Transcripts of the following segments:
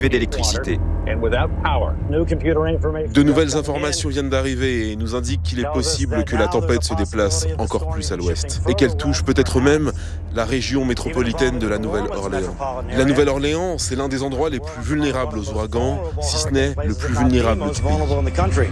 d'électricité. De nouvelles informations viennent d'arriver et nous indiquent qu'il est possible que la tempête se déplace encore plus à l'ouest et qu'elle touche peut-être même la région métropolitaine de la Nouvelle-Orléans. La Nouvelle-Orléans, c'est l'un des endroits les plus vulnérables aux ouragans, si ce n'est le plus vulnérable du pays.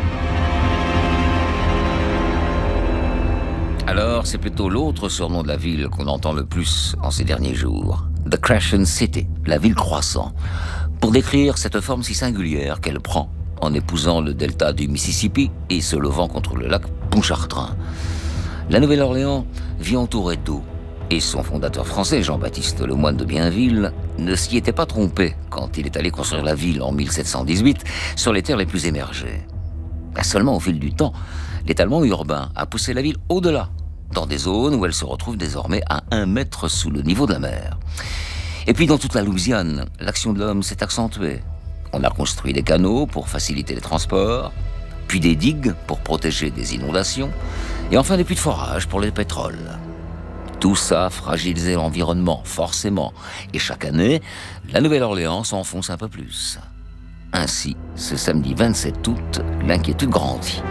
Alors, c'est plutôt l'autre surnom de la ville qu'on entend le plus en ces derniers jours. The Crescent City, la ville croissant, pour décrire cette forme si singulière qu'elle prend en épousant le delta du Mississippi et se levant contre le lac Pontchartrain. La Nouvelle-Orléans vit entourée d'eau, et son fondateur français, Jean-Baptiste Lemoyne de Bienville, ne s'y était pas trompé quand il est allé construire la ville en 1718 sur les terres les plus émergées. Seulement, au fil du temps, l'étalement urbain a poussé la ville au-delà, dans des zones où elle se retrouve désormais à 1 mètre sous le niveau de la mer. Et puis dans toute la Louisiane, l'action de l'homme s'est accentuée. On a construit des canaux pour faciliter les transports, puis des digues pour protéger des inondations, et enfin des puits de forage pour le pétrole. Tout ça a fragilisé l'environnement, forcément, et chaque année, la Nouvelle-Orléans s'enfonce un peu plus. Ainsi, ce samedi 27 août, l'inquiétude grandit.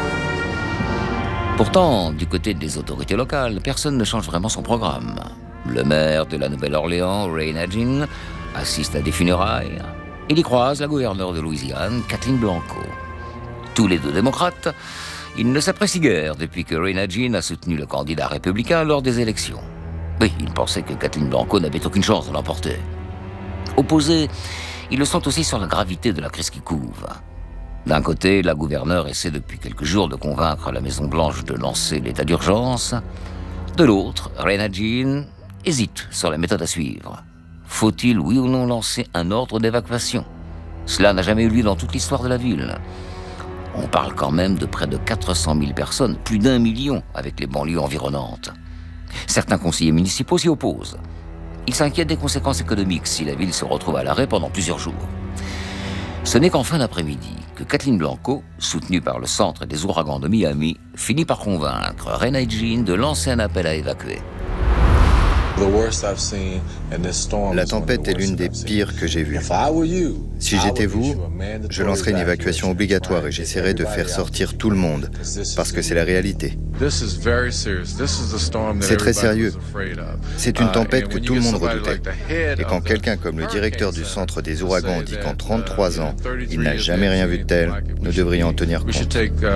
Pourtant, du côté des autorités locales, personne ne change vraiment son programme. Le maire de la Nouvelle-Orléans, Ray Nagin, assiste à des funérailles. Il y croise la gouverneure de Louisiane, Kathleen Blanco. Tous les deux démocrates, ils ne s'apprécient guère depuis que Ray Nagin a soutenu le candidat républicain lors des élections. Oui, ils pensaient que Kathleen Blanco n'avait aucune chance de l'emporter. Opposés, ils le sont aussi sur la gravité de la crise qui couve. D'un côté, la gouverneure essaie depuis quelques jours de convaincre la Maison-Blanche de lancer l'état d'urgence. De l'autre, Ray Nagin hésite sur la méthode à suivre. Faut-il, oui ou non, lancer un ordre d'évacuation ? Cela n'a jamais eu lieu dans toute l'histoire de la ville. On parle quand même de près de 400 000 personnes, plus d'1 million avec les banlieues environnantes. Certains conseillers municipaux s'y opposent. Ils s'inquiètent des conséquences économiques si la ville se retrouve à l'arrêt pendant plusieurs jours. Ce n'est qu'en fin d'après-midi que Kathleen Blanco, soutenue par le Centre des ouragans de Miami, finit par convaincre Ray Nagin de lancer un appel à évacuer. La tempête est l'une des pires que j'ai vues. Si j'étais vous, je lancerais une évacuation obligatoire et j'essaierais de faire sortir tout le monde, parce que c'est la réalité. C'est très sérieux. C'est une tempête que tout le monde redoutait. Et quand quelqu'un comme le directeur du Centre des ouragans dit qu'en 33 ans, il n'a jamais rien vu de tel, nous devrions en tenir compte.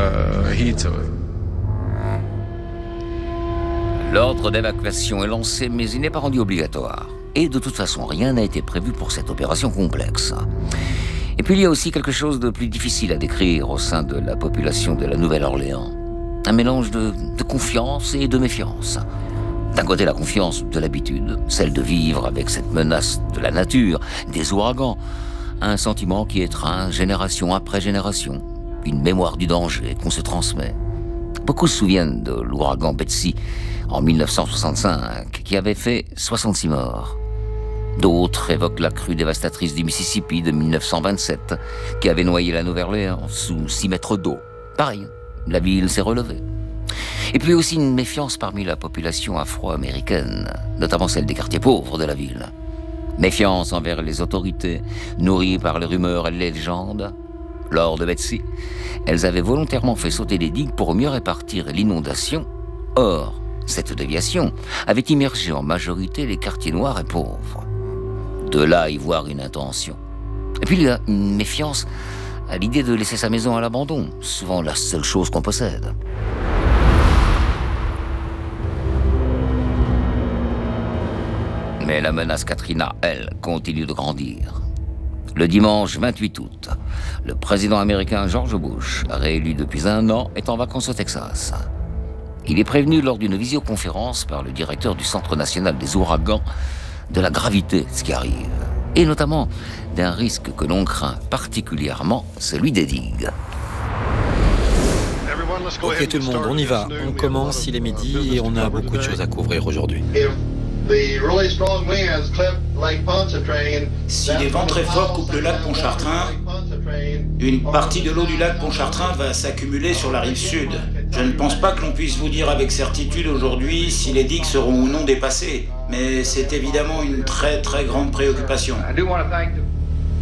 L'ordre d'évacuation est lancé, mais il n'est pas rendu obligatoire. Et de toute façon, rien n'a été prévu pour cette opération complexe. Et puis il y a aussi quelque chose de plus difficile à décrire au sein de la population de la Nouvelle-Orléans. Un mélange de confiance et de méfiance. D'un côté, la confiance de l'habitude, celle de vivre avec cette menace de la nature, des ouragans. Un sentiment qui étreint génération après génération. Une mémoire du danger qu'on se transmet. Beaucoup se souviennent de l'ouragan Betsy en 1965, qui avait fait 66 morts. D'autres évoquent la crue dévastatrice du Mississippi de 1927, qui avait noyé la Nouvelle-Orléans sous 6 mètres d'eau. Pareil, la ville s'est relevée. Et puis aussi une méfiance parmi la population afro-américaine, notamment celle des quartiers pauvres de la ville. Méfiance envers les autorités, nourrie par les rumeurs et les légendes. Lors de Betsy, elles avaient volontairement fait sauter des digues pour mieux répartir l'inondation. Or, cette déviation avait immergé en majorité les quartiers noirs et pauvres. De là y voir une intention. Et puis il y a une méfiance à l'idée de laisser sa maison à l'abandon, souvent la seule chose qu'on possède. Mais la menace Katrina, elle, continue de grandir. Le dimanche 28 août, le président américain George Bush, réélu depuis 1 an, est en vacances au Texas. Il est prévenu lors d'une visioconférence par le directeur du Centre national des ouragans de la gravité de ce qui arrive, et notamment d'un risque que l'on craint particulièrement, celui des digues. Ok tout le monde, on y va. On commence, il est midi et on a beaucoup de choses à couvrir aujourd'hui. Si les vents très forts coupent le lac Pontchartrain, une partie de l'eau du lac Pontchartrain va s'accumuler sur la rive sud. Je ne pense pas que l'on puisse vous dire avec certitude aujourd'hui si les digues seront ou non dépassées, mais c'est évidemment une très très grande préoccupation.